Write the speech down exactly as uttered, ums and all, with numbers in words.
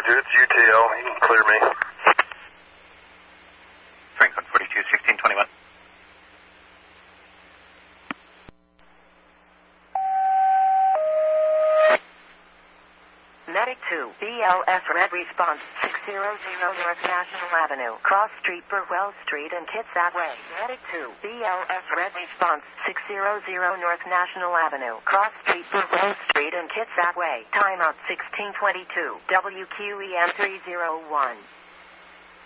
Roger, it's U T L. You can clear me. Franklin forty-two, sixteen twenty-one. Medic two, B L S Red Response, six zero zero North National Avenue, Cross Street, Burwell Street, and Kitsap Way. Medic two, B L S Red Response, six zero zero North National Avenue, Cross Street, Burwell Street, and Kitsap Way. Timeout sixteen twenty-two, W Q E M three zero one.